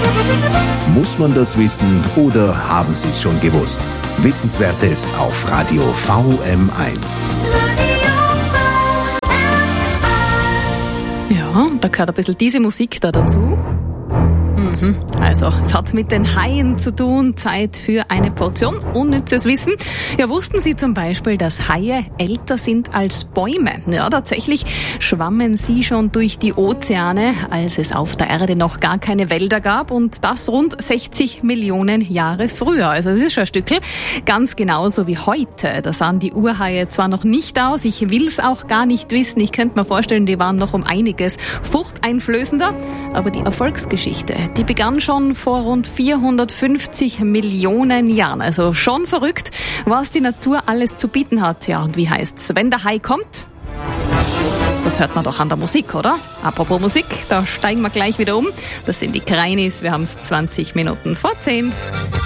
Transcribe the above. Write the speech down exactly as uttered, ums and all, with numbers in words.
Muss man das wissen oder haben Sie es schon gewusst? Wissenswertes auf Radio V M eins. Ja, da gehört ein bisschen diese Musik da dazu. Mhm. Also, es hat mit den Haien zu tun. Zeit für eine Portion unnützes Wissen. Ja, wussten Sie zum Beispiel, dass Haie älter sind als Bäume? Ja, tatsächlich schwammen sie schon durch die Ozeane, als es auf der Erde noch gar keine Wälder gab, und das rund sechzig Millionen Jahre früher. Also, das ist schon ein Stückel. Ganz genauso wie heute. Da sahen die Urhaie zwar noch nicht aus, ich will's auch gar nicht wissen. Ich könnte mir vorstellen, die waren noch um einiges furchteinflößender. Aber die Erfolgsgeschichte, die begann schon vor rund vierhundertfünfzig Millionen Jahren. Also schon verrückt, was die Natur alles zu bieten hat. Ja, und wie heißt's, wenn der Hai kommt? Das hört man doch an der Musik, oder? Apropos Musik, da steigen wir gleich wieder um. Das sind die Kreinis. Wir haben es zwanzig Minuten vor zehn.